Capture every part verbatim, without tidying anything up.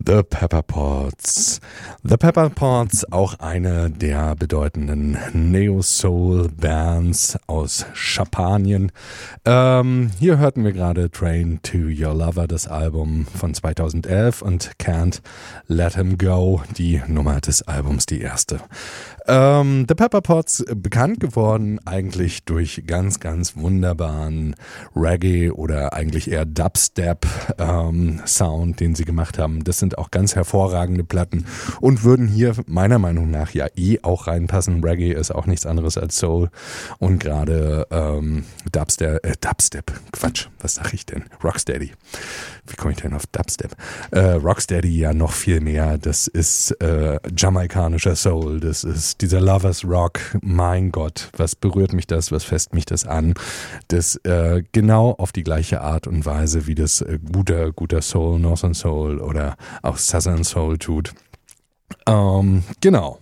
The Pepper Pots. The Pepper Pots, auch eine der bedeutenden Neo-Soul-Bands aus Spanien. Ähm, hier hörten wir gerade Train to Your Lover, das Album von zweitausendelf, und Can't Let Him Go, die Nummer des Albums, die erste. Ähm, The Pepper Pots, bekannt geworden eigentlich durch ganz, ganz wunderbaren Reggae oder eigentlich eher Dubstep-Sound, ähm, den sie gemacht haben. Das sind auch ganz hervorragende Platten und würden hier meiner Meinung nach ja eh auch reinpassen. Reggae ist auch nichts anderes als Soul und gerade ähm, Dubstep, äh, Dubstep, Quatsch, was sag ich denn? Rocksteady. Wie komme ich denn auf Dubstep? Äh, Rocksteady ja noch viel mehr. Das ist äh, jamaikanischer Soul, das ist dieser Lovers Rock. Mein Gott, was berührt mich das, was fässt mich das an? Das äh, genau auf die gleiche Art und Weise, wie das äh, guter, guter Soul, Northern Soul oder auch Southern Soul tut. Ähm, genau.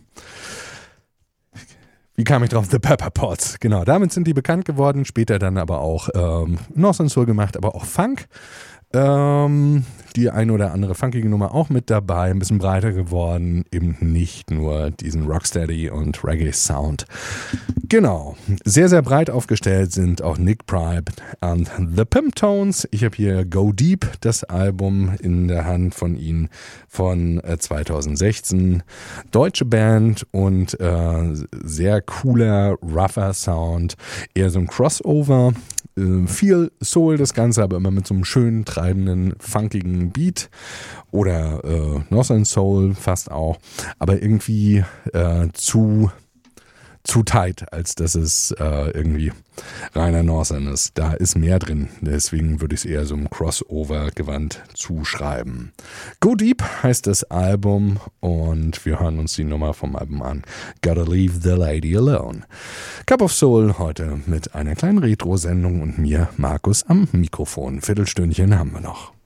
Wie kam ich drauf? The Pepper Pots. Genau, damit sind die bekannt geworden. Später dann aber auch ähm, Northern Soul gemacht, aber auch Funk. Ähm, die ein oder andere funkige Nummer auch mit dabei, ein bisschen breiter geworden, eben nicht nur diesen Rocksteady und Reggae Sound. Genau, sehr, sehr breit aufgestellt sind auch Nick Pripe und The Pimptones. Ich habe hier Go Deep, das Album in der Hand von ihnen von äh, zweitausendsechzehn. Deutsche Band und äh, sehr cooler, rougher Sound, eher so ein Crossover. Viel Soul, das Ganze, aber immer mit so einem schönen, treibenden, funkigen Beat oder äh, Northern Soul fast auch, aber irgendwie äh, zu zu tight, als dass es äh, irgendwie reiner Northern ist. Da ist mehr drin, deswegen würde ich es eher so einem Crossover-Gewand zuschreiben. Go Deep heißt das Album und wir hören uns die Nummer vom Album an. Gotta Leave the Lady Alone. Cup of Soul heute mit einer kleinen Retro-Sendung und mir, Markus, am Mikrofon. Viertelstündchen haben wir noch.